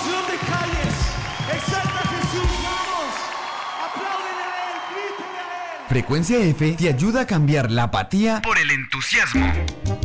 No te calles. Exalta a Jesús. Vamos. Apláudele a Él. Grítele a Él. Frecuencia F te ayuda a cambiar la apatía por el entusiasmo.